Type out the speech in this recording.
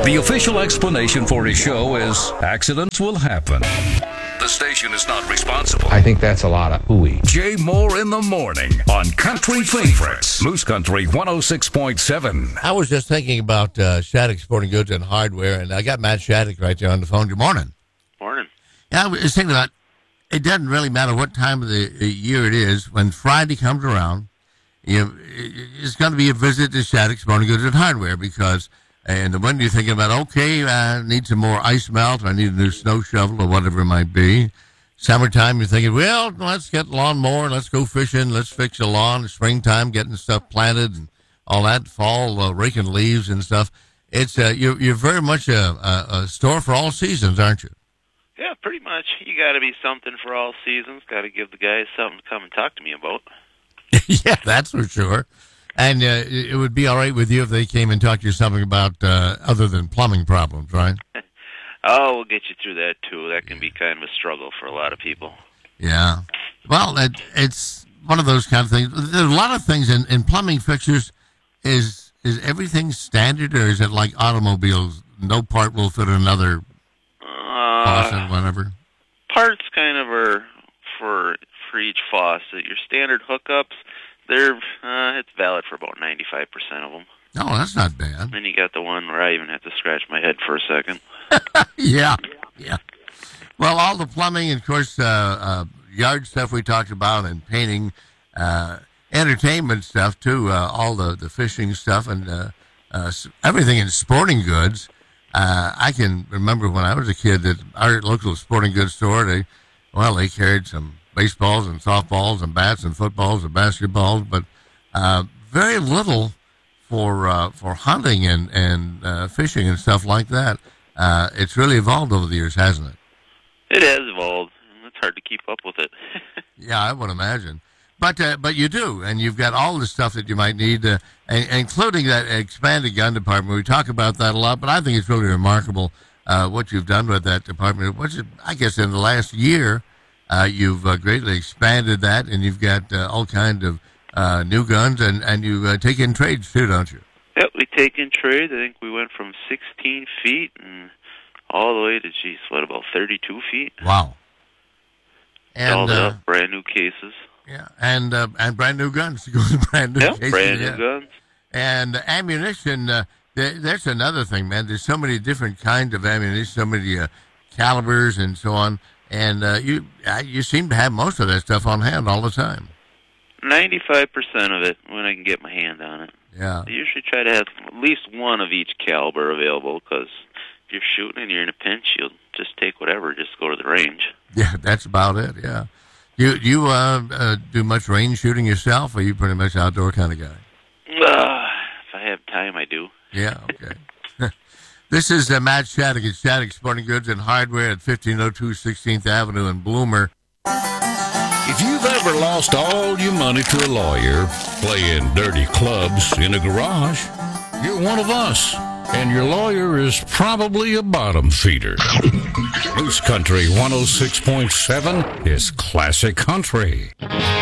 The official explanation for his show is accidents will happen. The station is not responsible. I think that's a lot of hooey. Jay Moore in the morning on Country Favorites. Moose Country 106.7. I was just thinking about Shattuck Sporting Goods and Hardware, and I got Matt Shattuck right there on the phone. Good morning. Morning. Yeah, I was thinking about it doesn't really matter what time of the year it is. When Friday comes around, it's going to be a visit to Shattuck Sporting Goods and Hardware because and when you're thinking about, okay, I need some more ice melt, or I need a new snow shovel, or whatever it might be. Summertime, you're thinking, well, let's get lawnmower, let's go fishing, let's fix a lawn. Springtime, getting stuff planted and all that. Fall, raking leaves and stuff. It's you're very much a store for all seasons, aren't you? Yeah, pretty much. You got to be something for all seasons. Got to give the guys something to come and talk to me about. Yeah, that's for sure. And it would be all right with you if they came and talked to you something about other than plumbing problems, right? Oh, we'll get you through that, too. That can be kind of a struggle for a lot of people. Yeah. Well, it's one of those kind of things. There's a lot of things in plumbing fixtures. Is everything standard, or is it like automobiles? No part will fit another faucet, whatever? Parts kind of are for each faucet. Your standard hookups, it's valid for about 95% of them. Oh, that's not bad. Then you got the one where I even have to scratch my head for a second. Yeah. Well, all the plumbing, and of course, yard stuff we talked about, and painting, entertainment stuff too. All the fishing stuff and everything in sporting goods. I can remember when I was a kid that our local sporting goods store, they carried some baseballs and softballs and bats and footballs and basketballs, but very little for hunting and fishing and stuff like that. It's really evolved over the years, hasn't it? It has evolved. It's hard to keep up with it. Yeah, I would imagine. But you do, and you've got all the stuff that you might need, including that expanded gun department. We talk about that a lot, but I think it's really remarkable what you've done with that department. I guess in the last year, you've greatly expanded that, and you've got all kinds of new guns, and you take in trades too, don't you? Yep, we take in trades. I think we went from 16 feet and all the way to, about 32 feet. Wow. And all up, brand new cases. Yeah, and brand new guns. Brand new cases. Brand new guns. And ammunition, that's another thing, man. There's so many different kinds of ammunition, so many calibers and so on. And you seem to have most of that stuff on hand all the time. 95% of it when I can get my hand on it. Yeah. I usually try to have at least one of each caliber available because if you're shooting and you're in a pinch, you'll just take whatever, just go to the range. Yeah, that's about it, yeah. You do much range shooting yourself, or are you pretty much outdoor kind of guy? If I have time, I do. Yeah, okay. This is Matt Shattuck at Shattuck Sporting Goods and Hardware at 1502 16th Avenue in Bloomer. If you've ever lost all your money to a lawyer playing dirty clubs in a garage, you're one of us, and your lawyer is probably a bottom feeder. Moose Country 106.7 is classic country.